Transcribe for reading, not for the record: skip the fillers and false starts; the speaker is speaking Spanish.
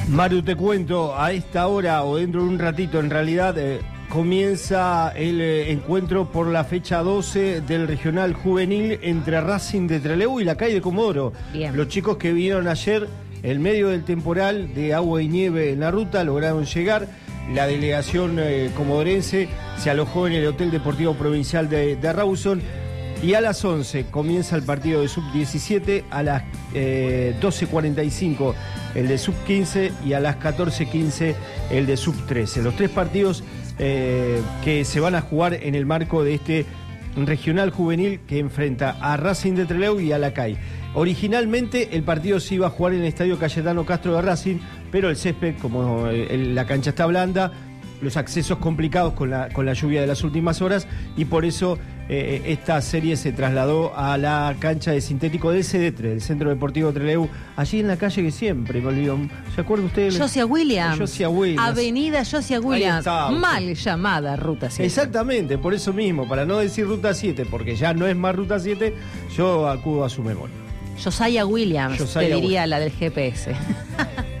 Maru, te cuento, a esta hora o dentro de un ratito en realidad comienza el encuentro por la fecha 12 del Regional Juvenil entre Racing de Trelew y la calle de Comodoro. Bien. Los chicos que vinieron ayer en medio del temporal de agua y nieve en la ruta lograron llegar. La delegación comodorense se alojó en el Hotel Deportivo Provincial de Rawson. Y a las 11 comienza el partido de Sub-17, a las 12:45 el de Sub-15 y a las 14:15 el de Sub-13. Los tres partidos que se van a jugar en el marco de este regional juvenil que enfrenta a Racing de Trelew y a la CAI. Originalmente el partido se iba a jugar en el Estadio Cayetano Castro de Racing, pero el césped, como la cancha está blanda, los accesos complicados con la lluvia de las últimas horas, y por eso esta serie se trasladó a la cancha de sintético del CDTRE, del Centro Deportivo Trelew, allí en la calle que siempre me olvido. ¿Se acuerda usted? Josiah Williams. Josiah Williams. Avenida Josiah Williams. Está, mal llamada Ruta 7. Exactamente, por eso mismo, para no decir Ruta 7, porque ya no es más Ruta 7, yo acudo a su memoria. Josiah Williams, Josiah te diría Williams. la del GPS.